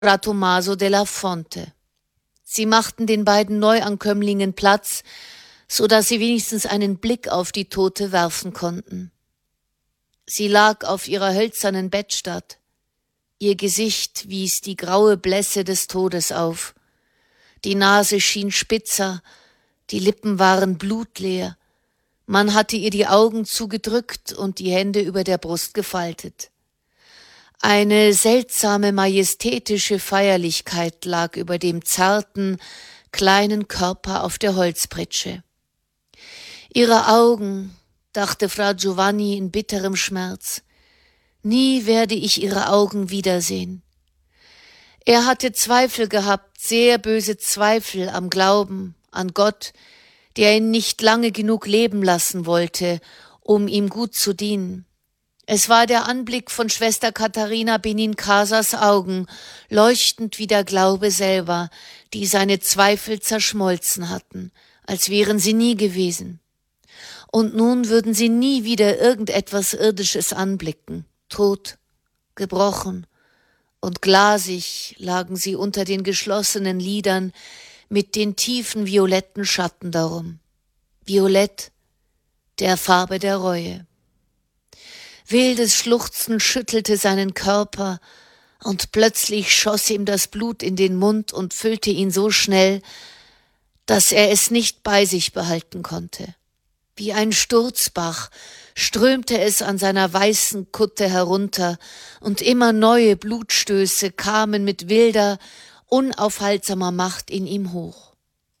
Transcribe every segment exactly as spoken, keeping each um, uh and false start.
Fra Tommaso della Fonte. Sie machten den beiden Neuankömmlingen Platz, so dass sie wenigstens einen Blick auf die Tote werfen konnten. Sie lag auf ihrer hölzernen Bettstatt. Ihr Gesicht wies die graue Blässe des Todes auf. Die Nase schien spitzer, die Lippen waren blutleer. Man hatte ihr die Augen zugedrückt und die Hände über der Brust gefaltet. Eine seltsame, majestätische Feierlichkeit lag über dem zarten, kleinen Körper auf der Holzpritsche. Ihre Augen, dachte Fra Giovanni in bitterem Schmerz, nie werde ich ihre Augen wiedersehen. Er hatte Zweifel gehabt, sehr böse Zweifel am Glauben, an Gott, der ihn nicht lange genug leben lassen wollte, um ihm gut zu dienen. Es war der Anblick von Schwester Katharina Benincasas Augen, leuchtend wie der Glaube selber, die seine Zweifel zerschmolzen hatten, als wären sie nie gewesen. Und nun würden sie nie wieder irgendetwas Irdisches anblicken. Tot, gebrochen und glasig lagen sie unter den geschlossenen Lidern mit den tiefen violetten Schatten darum. Violett, der Farbe der Reue. Wildes Schluchzen schüttelte seinen Körper, und plötzlich schoss ihm das Blut in den Mund und füllte ihn so schnell, dass er es nicht bei sich behalten konnte. Wie ein Sturzbach strömte es an seiner weißen Kutte herunter, und immer neue Blutstöße kamen mit wilder, unaufhaltsamer Macht in ihm hoch.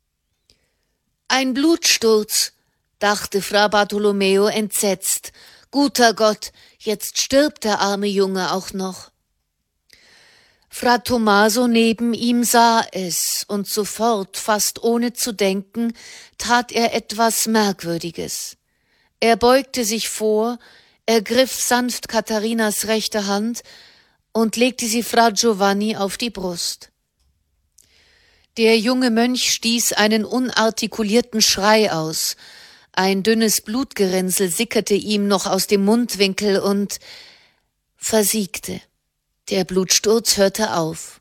Ein Blutsturz, dachte Fra Bartolomeo entsetzt. Guter Gott, jetzt stirbt der arme Junge auch noch. Fra Tommaso neben ihm sah es, und sofort, fast ohne zu denken, tat er etwas Merkwürdiges. Er beugte sich vor, ergriff sanft Katharinas rechte Hand und legte sie Fra Giovanni auf die Brust. Der junge Mönch stieß einen unartikulierten Schrei aus. Ein dünnes Blutgerinnsel sickerte ihm noch aus dem Mundwinkel und versiegte. Der Blutsturz hörte auf.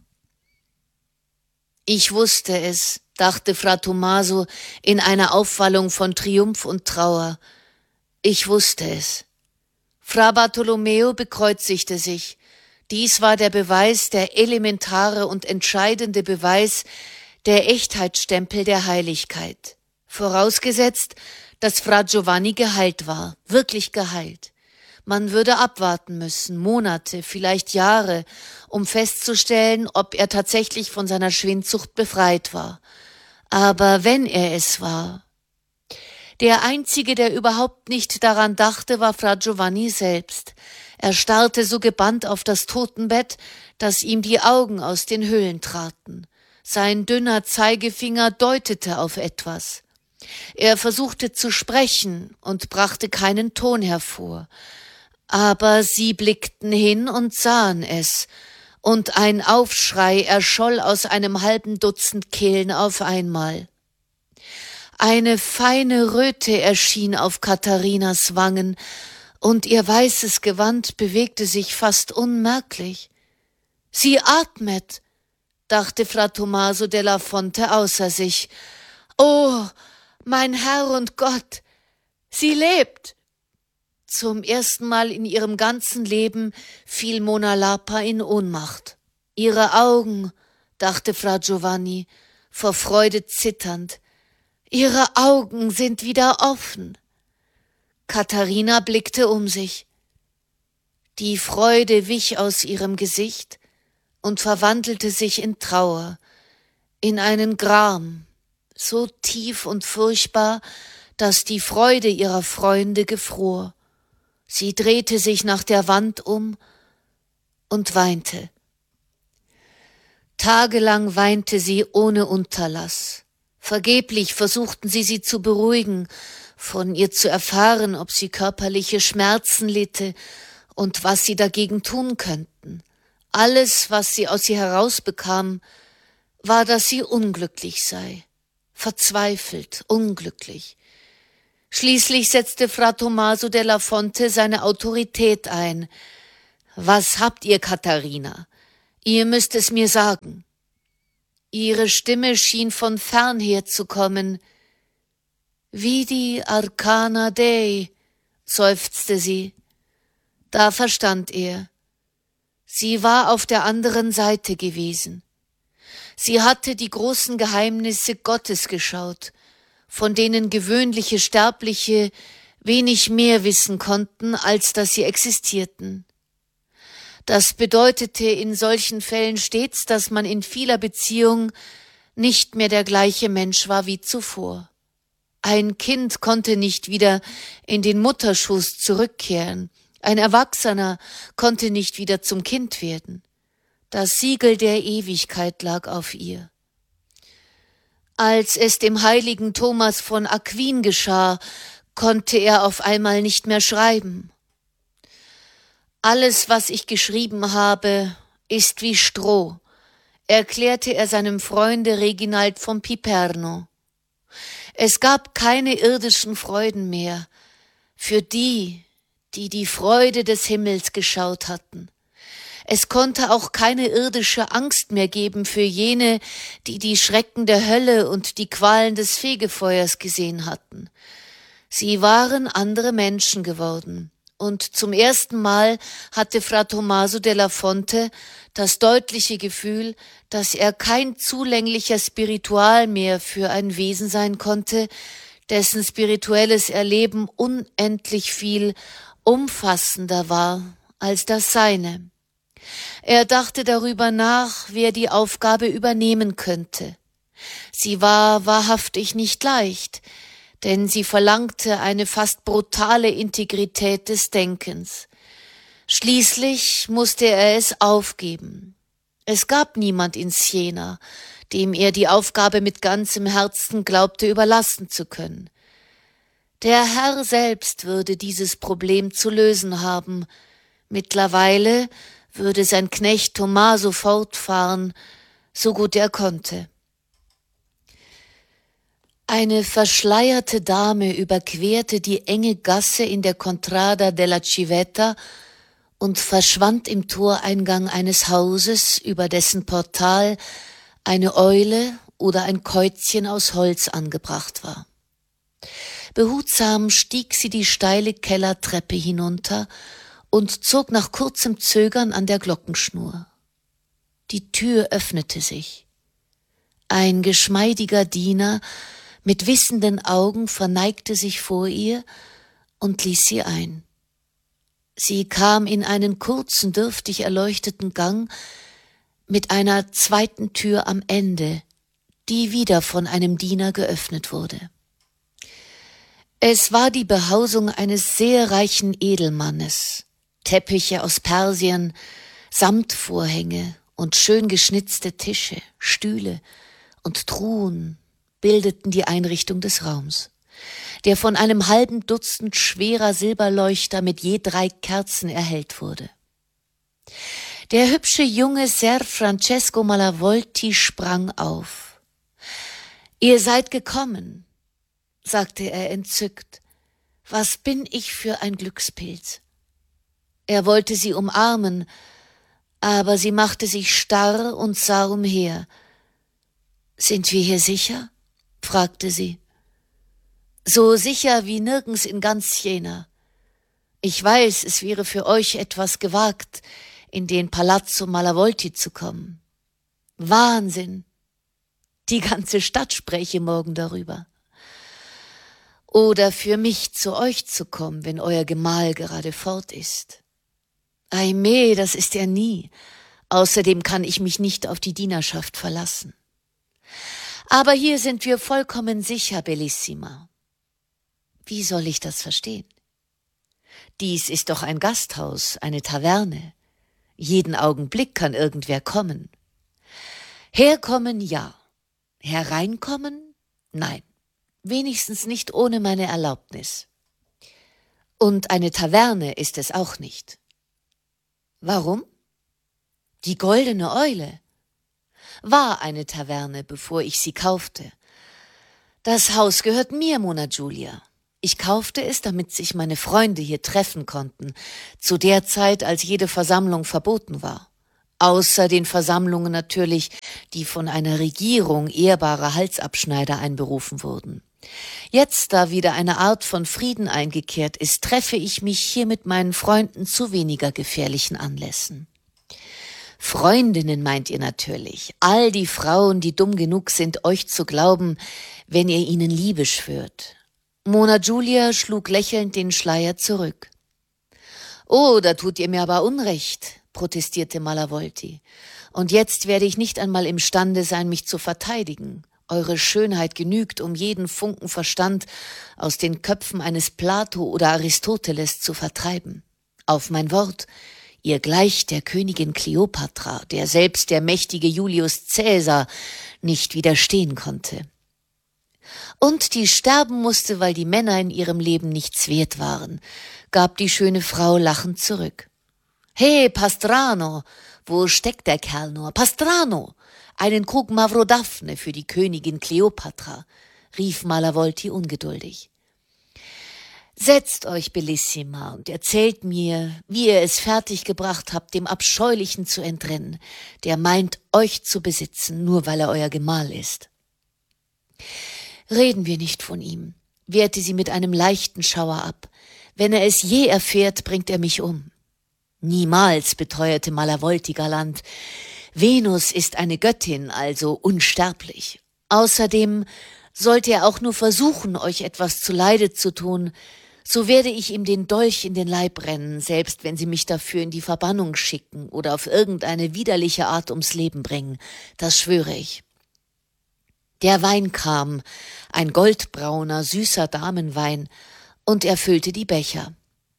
Ich wusste es, dachte Fra Tommaso in einer Aufwallung von Triumph und Trauer. Ich wusste es. Fra Bartolomeo bekreuzigte sich. Dies war der Beweis, der elementare und entscheidende Beweis, der Echtheitsstempel der Heiligkeit. Vorausgesetzt, dass Fra Giovanni geheilt war, wirklich geheilt. Man würde abwarten müssen, Monate, vielleicht Jahre, um festzustellen, ob er tatsächlich von seiner Schwindsucht befreit war. Aber wenn er es war... Der Einzige, der überhaupt nicht daran dachte, war Fra Giovanni selbst. Er starrte so gebannt auf das Totenbett, dass ihm die Augen aus den Höhlen traten. Sein dünner Zeigefinger deutete auf etwas. Er versuchte zu sprechen und brachte keinen Ton hervor. Aber sie blickten hin und sahen es, und ein Aufschrei erscholl aus einem halben Dutzend Kehlen auf einmal. Eine feine Röte erschien auf Katharinas Wangen, und ihr weißes Gewand bewegte sich fast unmerklich. »Sie atmet«, dachte Fra Tommaso della Fonte außer sich. »Oh, mein Herr und Gott, sie lebt!« Zum ersten Mal in ihrem ganzen Leben fiel Monna Lapa in Ohnmacht. Ihre Augen, dachte Fra Giovanni, vor Freude zitternd, ihre Augen sind wieder offen. Katharina blickte um sich. Die Freude wich aus ihrem Gesicht und verwandelte sich in Trauer, in einen Gram, so tief und furchtbar, dass die Freude ihrer Freunde gefror. Sie drehte sich nach der Wand um und weinte. Tagelang weinte sie ohne Unterlass. Vergeblich versuchten sie, sie zu beruhigen, von ihr zu erfahren, ob sie körperliche Schmerzen litte und was sie dagegen tun könnten. Alles, was sie aus ihr herausbekam, war, dass sie unglücklich sei, verzweifelt, unglücklich. Schließlich setzte Fra Tommaso della Fonte seine Autorität ein. »Was habt ihr, Katharina? Ihr müsst es mir sagen. Ihre Stimme schien von fern her zu kommen. Vidi arcana Dei, seufzte sie. Da verstand er. Sie war auf der anderen Seite gewesen. Sie hatte die großen Geheimnisse Gottes geschaut, von denen gewöhnliche Sterbliche wenig mehr wissen konnten, als dass sie existierten. Das bedeutete in solchen Fällen stets, dass man in vieler Beziehung nicht mehr der gleiche Mensch war wie zuvor. Ein Kind konnte nicht wieder in den Mutterschoß zurückkehren, ein Erwachsener konnte nicht wieder zum Kind werden. Das Siegel der Ewigkeit lag auf ihr. Als es dem heiligen Thomas von Aquin geschah, konnte er auf einmal nicht mehr schreiben. Alles, was ich geschrieben habe, ist wie Stroh, erklärte er seinem Freunde Reginald von Piperno. Es gab keine irdischen Freuden mehr für die, die die Freude des Himmels geschaut hatten. Es konnte auch keine irdische Angst mehr geben für jene, die die Schrecken der Hölle und die Qualen des Fegefeuers gesehen hatten. Sie waren andere Menschen geworden. Und zum ersten Mal hatte Fra Tommaso della Fonte das deutliche Gefühl, dass er kein zulänglicher Spiritual mehr für ein Wesen sein konnte, dessen spirituelles Erleben unendlich viel umfassender war als das seine. Er dachte darüber nach, wer die Aufgabe übernehmen könnte. Sie war wahrhaftig nicht leicht, denn sie verlangte eine fast brutale Integrität des Denkens. Schließlich musste er es aufgeben. Es gab niemand in Siena, dem er die Aufgabe mit ganzem Herzen glaubte überlassen zu können. Der Herr selbst würde dieses Problem zu lösen haben. Mittlerweile würde sein Knecht Tommaso fortfahren, so gut er konnte. Eine verschleierte Dame überquerte die enge Gasse in der Contrada della Civetta und verschwand im Toreingang eines Hauses, über dessen Portal eine Eule oder ein Käuzchen aus Holz angebracht war. Behutsam stieg sie die steile Kellertreppe hinunter und zog nach kurzem Zögern an der Glockenschnur. Die Tür öffnete sich. Ein geschmeidiger Diener mit wissenden Augen verneigte sich vor ihr und ließ sie ein. Sie kam in einen kurzen, dürftig erleuchteten Gang mit einer zweiten Tür am Ende, die wieder von einem Diener geöffnet wurde. Es war die Behausung eines sehr reichen Edelmannes. Teppiche aus Persien, Samtvorhänge und schön geschnitzte Tische, Stühle und Truhen bildeten die Einrichtung des Raums, der von einem halben Dutzend schwerer Silberleuchter mit je drei Kerzen erhellt wurde. Der hübsche junge Ser Francesco Malavolti sprang auf. »Ihr seid gekommen«, sagte er entzückt. »Was bin ich für ein Glückspilz?« Er wollte sie umarmen, aber sie machte sich starr und sah umher. »Sind wir hier sicher?« fragte sie. »So sicher wie nirgends in ganz Siena. Ich weiß, es wäre für euch etwas gewagt, in den Palazzo Malavolti zu kommen. Wahnsinn! Die ganze Stadt spräche morgen darüber. Oder für mich zu euch zu kommen, wenn euer Gemahl gerade fort ist. Ahimè, das ist er nie. Außerdem kann ich mich nicht auf die Dienerschaft verlassen. Aber hier sind wir vollkommen sicher, Bellissima.« Wie soll ich das verstehen? Dies ist doch ein Gasthaus, eine Taverne. Jeden Augenblick kann irgendwer kommen. Herkommen, ja. Hereinkommen? Nein. Wenigstens nicht ohne meine Erlaubnis. Und eine Taverne ist es auch nicht. Warum? Die Goldene Eule war eine Taverne, bevor ich sie kaufte. Das Haus gehört mir, Monna Giulia. Ich kaufte es, damit sich meine Freunde hier treffen konnten, zu der Zeit, als jede Versammlung verboten war. Außer den Versammlungen natürlich, die von einer Regierung ehrbarer Halsabschneider einberufen wurden. Jetzt, da wieder eine Art von Frieden eingekehrt ist, treffe ich mich hier mit meinen Freunden zu weniger gefährlichen Anlässen. Freundinnen meint ihr natürlich, all die Frauen, die dumm genug sind, euch zu glauben, wenn ihr ihnen Liebe schwört. Monna Giulia schlug lächelnd den Schleier zurück. »Oh, da tut ihr mir aber Unrecht«, protestierte Malavolti. »Und jetzt werde ich nicht einmal imstande sein, mich zu verteidigen. Eure Schönheit genügt, um jeden Funken Verstand aus den Köpfen eines Plato oder Aristoteles zu vertreiben. Auf mein Wort, ihr gleicht der Königin Kleopatra, der selbst der mächtige Julius Caesar nicht widerstehen konnte. Und die sterben musste, weil die Männer in ihrem Leben nichts wert waren«, gab die schöne Frau lachend zurück. »Hey, Pastrano, wo steckt der Kerl nur? Pastrano, einen Krug Mavrodaphne für die Königin Kleopatra«, rief Malavolti ungeduldig. »Setzt euch, Bellissima, und erzählt mir, wie ihr es fertiggebracht habt, dem Abscheulichen zu entrinnen, der meint, euch zu besitzen, nur weil er euer Gemahl ist.« »Reden wir nicht von ihm«, wehrte sie mit einem leichten Schauer ab. »Wenn er es je erfährt, bringt er mich um.« »Niemals«, beteuerte Malavolti galant. »Venus ist eine Göttin, also unsterblich. Außerdem, sollte er auch nur versuchen, euch etwas zuleide zu tun, so werde ich ihm den Dolch in den Leib rennen, selbst wenn sie mich dafür in die Verbannung schicken oder auf irgendeine widerliche Art ums Leben bringen. Das schwöre ich.« Der Wein kam, ein goldbrauner, süßer Damenwein, und er füllte die Becher.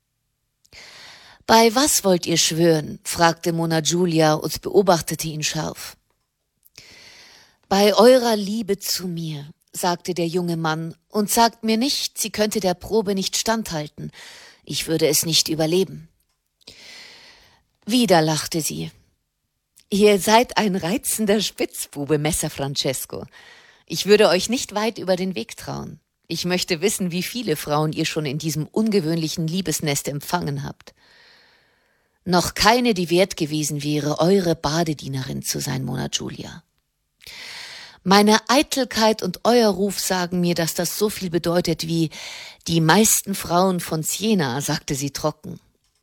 »Bei was wollt ihr schwören?« fragte Monna Giulia und beobachtete ihn scharf. »Bei eurer Liebe zu mir«, sagte der junge Mann, »und sagt mir nicht, sie könnte der Probe nicht standhalten. Ich würde es nicht überleben.« Wieder lachte sie. »Ihr seid ein reizender Spitzbube, Messer Francesco. Ich würde euch nicht weit über den Weg trauen. Ich möchte wissen, wie viele Frauen ihr schon in diesem ungewöhnlichen Liebesnest empfangen habt.« »Noch keine, die wert gewesen wäre, eure Badedienerin zu sein, Monna Giulia.« »Meine Eitelkeit und euer Ruf sagen mir, dass das so viel bedeutet wie die meisten Frauen von Siena«, sagte sie trocken.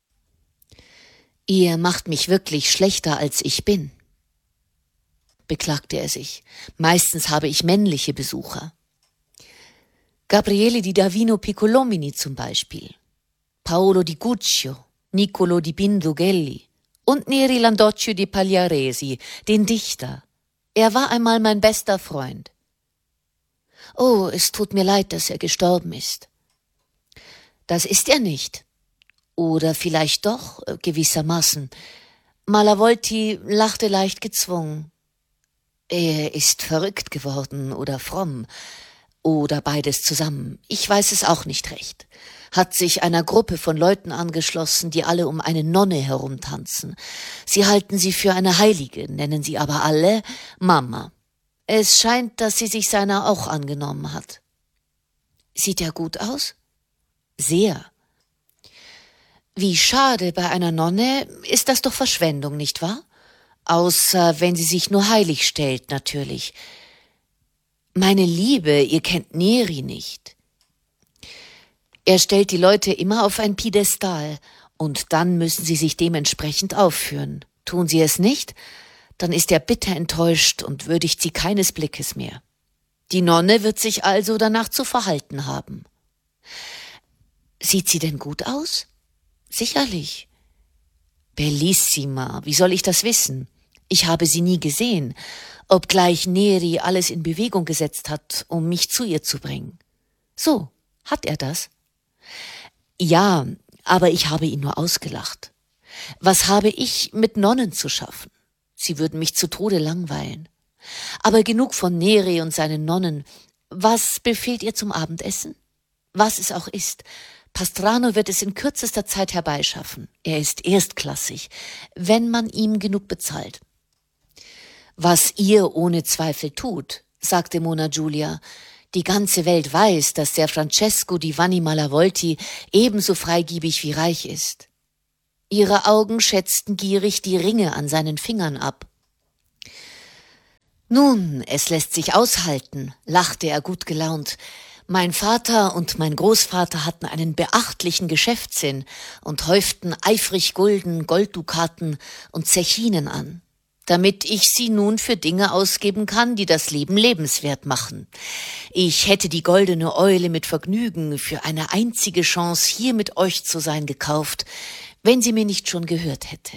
»Ihr macht mich wirklich schlechter, als ich bin«, beklagte er sich. »Meistens habe ich männliche Besucher. Gabriele di Davino Piccolomini zum Beispiel, Paolo di Guccio, Niccolo di Pindogelli und Neri Landocchio di Pagliaresi, den Dichter. Er war einmal mein bester Freund. Oh, es tut mir leid, dass er gestorben ist.« »Das ist er nicht. Oder vielleicht doch, gewissermaßen.« Malavolti lachte leicht gezwungen. »Er ist verrückt geworden oder fromm. Oder beides zusammen. Ich weiß es auch nicht recht. Hat sich einer Gruppe von Leuten angeschlossen, die alle um eine Nonne herumtanzen. Sie halten sie für eine Heilige, nennen sie aber alle Mama. Es scheint, dass sie sich seiner auch angenommen hat.« »Sieht er gut aus?« »Sehr.« »Wie schade, bei einer Nonne ist das doch Verschwendung, nicht wahr? Außer wenn sie sich nur heilig stellt, natürlich. Meine Liebe, ihr kennt Neri nicht. Er stellt die Leute immer auf ein Piedestal, und dann müssen sie sich dementsprechend aufführen. Tun sie es nicht, dann ist er bitter enttäuscht und würdigt sie keines Blickes mehr. Die Nonne wird sich also danach zu verhalten haben.« »Sieht sie denn gut aus?« »Sicherlich.« »Bellissima, wie soll ich das wissen? Ich habe sie nie gesehen, obgleich Neri alles in Bewegung gesetzt hat, um mich zu ihr zu bringen.« »So, hat er das?« »Ja, aber ich habe ihn nur ausgelacht. Was habe ich mit Nonnen zu schaffen? Sie würden mich zu Tode langweilen. Aber genug von Neri und seinen Nonnen. Was befehlt ihr zum Abendessen? Was es auch ist. Pastrano wird es in kürzester Zeit herbeischaffen. Er ist erstklassig, wenn man ihm genug bezahlt.« »Was ihr ohne Zweifel tut«, sagte Monna Giulia. »Die ganze Welt weiß, dass der Francesco di Vanni Malavolti ebenso freigebig wie reich ist.« Ihre Augen schätzten gierig die Ringe an seinen Fingern ab. »Nun, es lässt sich aushalten«, lachte er gut gelaunt. »Mein Vater und mein Großvater hatten einen beachtlichen Geschäftssinn und häuften eifrig Gulden, Golddukaten und Zechinen an, damit ich sie nun für Dinge ausgeben kann, die das Leben lebenswert machen. Ich hätte die goldene Eule mit Vergnügen für eine einzige Chance, hier mit euch zu sein, gekauft, wenn sie mir nicht schon gehört hätte.«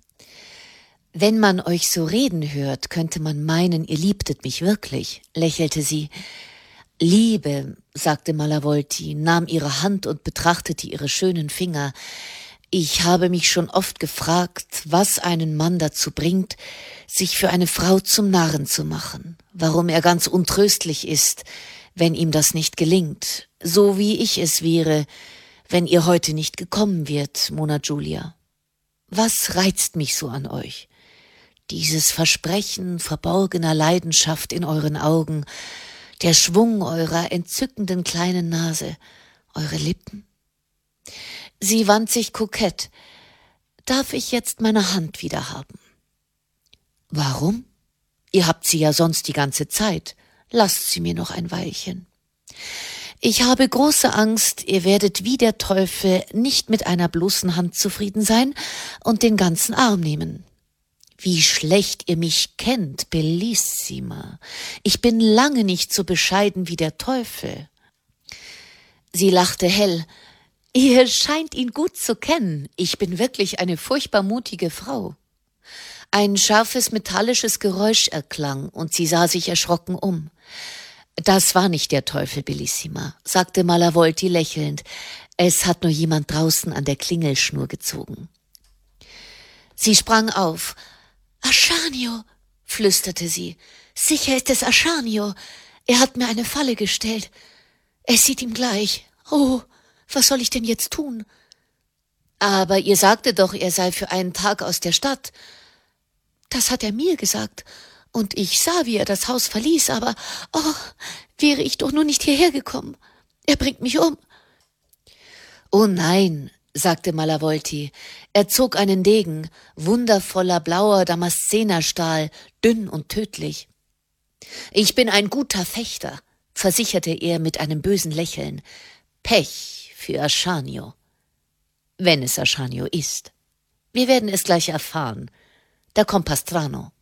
»Wenn man euch so reden hört, könnte man meinen, ihr liebtet mich wirklich«, lächelte sie. »Liebe«, sagte Malavolti, nahm ihre Hand und betrachtete ihre schönen Finger. »Ich habe mich schon oft gefragt, was einen Mann dazu bringt, sich für eine Frau zum Narren zu machen, warum er ganz untröstlich ist, wenn ihm das nicht gelingt, so wie ich es wäre, wenn ihr heute nicht gekommen wärt, Monna Giulia. Was reizt mich so an euch? Dieses Versprechen verborgener Leidenschaft in euren Augen, der Schwung eurer entzückenden kleinen Nase, eure Lippen?« Sie wand sich kokett. »Darf ich jetzt meine Hand wieder haben?« »Warum? Ihr habt sie ja sonst die ganze Zeit. Lasst sie mir noch ein Weilchen.« »Ich habe große Angst, ihr werdet wie der Teufel nicht mit einer bloßen Hand zufrieden sein und den ganzen Arm nehmen.« »Wie schlecht ihr mich kennt, Bellissima. Ich bin lange nicht so bescheiden wie der Teufel.« Sie lachte hell. »Ihr scheint ihn gut zu kennen. Ich bin wirklich eine furchtbar mutige Frau.« Ein scharfes metallisches Geräusch erklang und sie sah sich erschrocken um. »Das war nicht der Teufel, Bellissima«, sagte Malavolti lächelnd. »Es hat nur jemand draußen an der Klingelschnur gezogen.« Sie sprang auf. »Ascanio«, flüsterte sie. »Sicher ist es Ascanio. Er hat mir eine Falle gestellt. Es sieht ihm gleich. Oh, was soll ich denn jetzt tun?« »Aber ihr sagte doch, er sei für einen Tag aus der Stadt.« »Das hat er mir gesagt. Und ich sah, wie er das Haus verließ, aber, oh, wäre ich doch nur nicht hierher gekommen. Er bringt mich um.« »Oh nein«, sagte Malavolti. Er zog einen Degen, wundervoller blauer Damaszenerstahl, dünn und tödlich. »Ich bin ein guter Fechter«, versicherte er mit einem bösen Lächeln. »Pech für Ascanio. Wenn es Ascanio ist. Wir werden es gleich erfahren. Da kommt Pastrano.«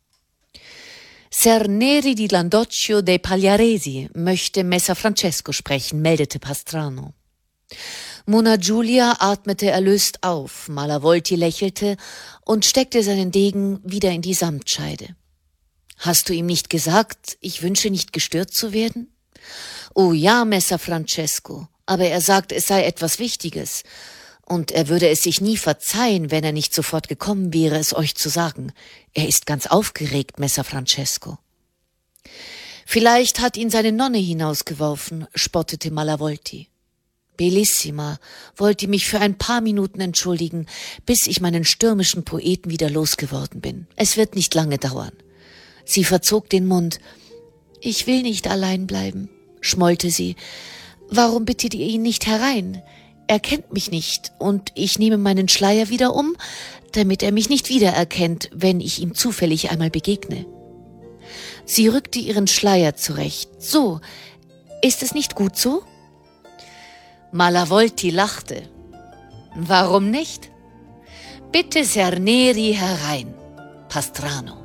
»Ser Neri di Landocchio dei Pagliaresi möchte Messer Francesco sprechen«, meldete Pastrano. Monna Giulia atmete erlöst auf, Malavolti lächelte und steckte seinen Degen wieder in die Samtscheide. »Hast du ihm nicht gesagt, ich wünsche nicht gestört zu werden?« »Oh ja, Messer Francesco, aber er sagt, es sei etwas Wichtiges. Und er würde es sich nie verzeihen, wenn er nicht sofort gekommen wäre, es euch zu sagen. Er ist ganz aufgeregt, Messer Francesco.« »Vielleicht hat ihn seine Nonne hinausgeworfen«, spottete Malavolti. »Bellissima, wollt ihr mich für ein paar Minuten entschuldigen, bis ich meinen stürmischen Poeten wieder losgeworden bin. Es wird nicht lange dauern.« Sie verzog den Mund. »Ich will nicht allein bleiben«, schmollte sie. »Warum bittet ihr ihn nicht herein? Er kennt mich nicht und ich nehme meinen Schleier wieder um, damit er mich nicht wiedererkennt, wenn ich ihm zufällig einmal begegne.« Sie rückte ihren Schleier zurecht. »So, ist es nicht gut so?« Malavolti lachte. »Warum nicht? Bitte Ser Neri herein, Pastrano.«